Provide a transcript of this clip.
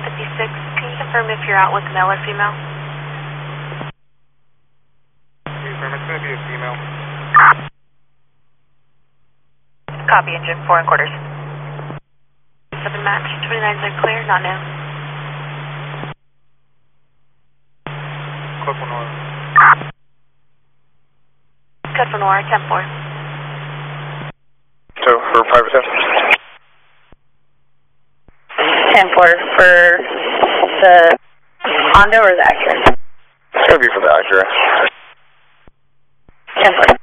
156. Can you confirm if you're out with male or female? Confirm, it's going to be a female. Copy, engine 4 and quarters. 7 match, 29s are clear, not new. Code for Noir. Code for Noir, 10-4. So for 5%? 10-4 for the Honda or the Acura? It's going to be for the Acura. 10-4.